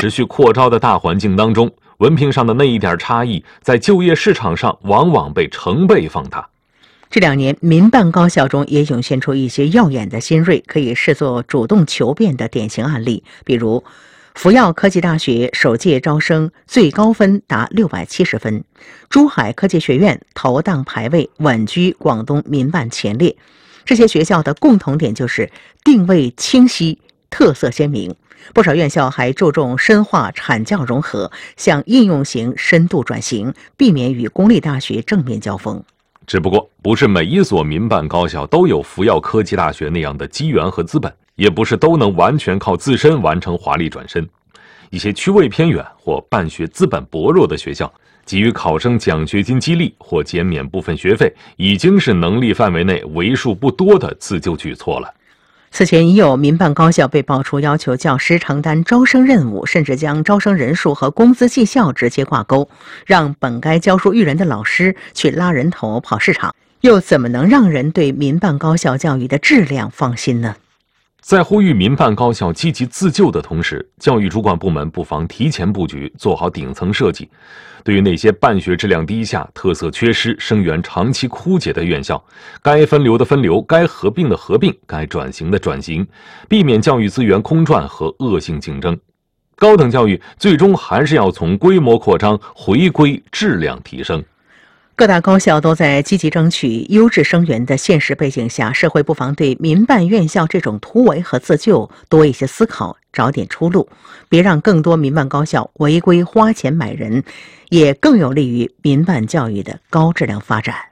持续扩招的大环境当中，文凭上的那一点差异，在就业市场上往往被成倍放大。 这2年，民办高校中也涌现出一些耀眼的新锐，可以视作主动求变的典型案例。比如，福耀科技大学首届招生最高分达670分，珠海科技学院投档排位稳居广东民办前列。这些学校的共同点就是定位清晰、特色鲜明。不少院校还注重深化产教融合，向应用型深度转型，避免与公立大学正面交锋。 只不过，不是每一所民办高校都有福耀科技大学那样的机缘和资本，也不是都能完全靠自身完成华丽转身。一些区位偏远或办学资本薄弱的学校，给予考生奖学金激励或减免部分学费，已经是能力范围内为数不多的自救举措了。 此前已有民办高校被爆出要求教师承担招生任务，甚至将招生人数和工资绩效直接挂钩，让本该教书育人的老师去拉人头跑市场，又怎么能让人对民办高校教育的质量放心呢？ 在呼吁民办高校积极自救的同时，教育主管部门不妨提前布局，做好顶层设计。对于那些办学质量低下、特色缺失、生源长期枯竭的院校，该分流的分流，该合并的合并，该转型的转型，避免教育资源空转和恶性竞争。高等教育最终还是要从规模扩张回归质量提升。 各大高校都在积极争取优质生源的现实背景下，社会不妨对民办院校这种突围和自救多一些思考，找点出路，别让更多民办高校违规花钱买人，也更有利于民办教育的高质量发展。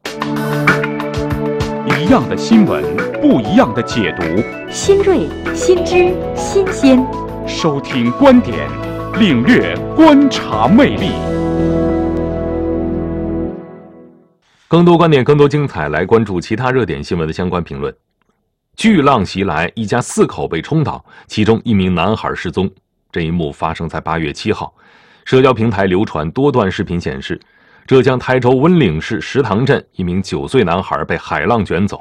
一样的新闻，不一样的解读， 新锐、新知、新鲜， 收听观点，领略观察魅力。 更多观点，更多精彩，来关注其他热点新闻的相关评论。巨浪袭来，一家4口被冲倒，其中1名男孩失踪。这一幕发生在8月7号。社交平台流传多段视频显示，浙江台州温岭市石塘镇1名9岁男孩被海浪卷走，